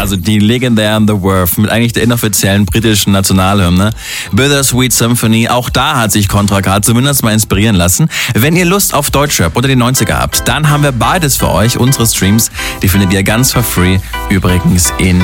also die legendären The Verve mit eigentlich der inoffiziellen britischen Nationalhymne. Bittersweet Symphony, auch da hat sich Contra K zumindest mal inspirieren lassen. Wenn ihr Lust auf Deutschrap oder die 90er habt, dann haben wir beides für euch. Unsere Streams, die findet ihr ganz for free übrigens in